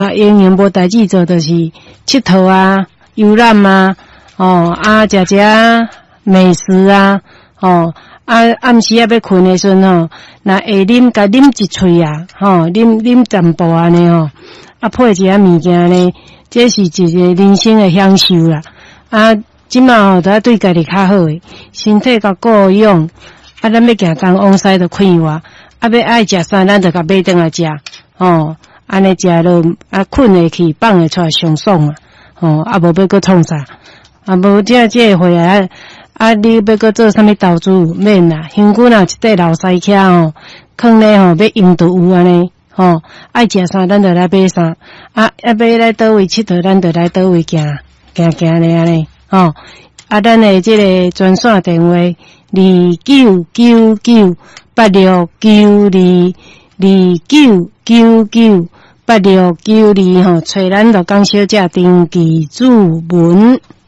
营营无代志做，就是佚佗啊、游览啊，食美食啊，暗时要困的时阵那会啉，甲啉一喙啊，啉淡薄安尼配一下物件呢，这是一个人生的享受啦。即马都要对家己较好诶，身体甲顾养，咱要行东往西就看外，要爱食啥，咱就甲买转来食，安尼食落困会去，放会出来上爽啊，无要搁创啥，无这个回来你要搁做啥物投资免啦，香菇若一块老西徛囥咧要用都有安尼，爱食啥咱就来买啥，要来倒位佚佗，咱就来倒位行咧安尼。咱的这个专线电话2999269229998692找咱罗江小姐登记注文。